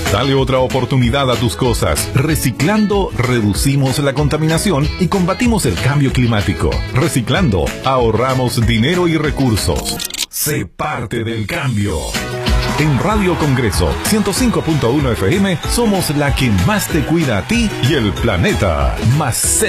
Dale otra oportunidad a tus cosas. Reciclando, reducimos la contaminación y combatimos el cambio climático. Reciclando, ahorramos dinero y recursos. Sé parte del cambio. En Radio Congreso 105.1 FM somos la que más te cuida a ti y el planeta. Más cerca